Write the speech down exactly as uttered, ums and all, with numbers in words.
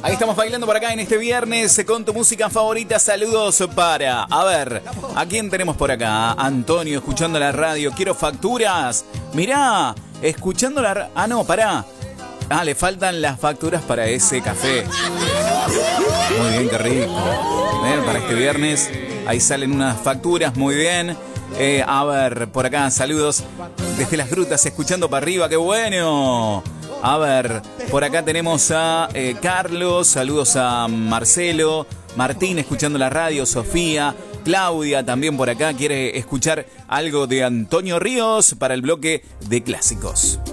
Ahí estamos bailando por acá en este viernes con tu música favorita. Saludos para... A ver, ¿a quién tenemos por acá? Antonio, escuchando la radio. Quiero facturas. Mirá, escuchando la... Ah, no, pará. Ah, le faltan las facturas para ese café. Muy bien, qué rico. Bien, para este viernes, ahí salen unas facturas, muy bien. Eh, a ver, por acá, saludos desde las grutas, escuchando para arriba, qué bueno. A ver, por acá tenemos a eh, Carlos, saludos a Marcelo, Martín escuchando la radio, Sofía, Claudia también por acá quiere escuchar algo de Antonio Ríos para el bloque de clásicos.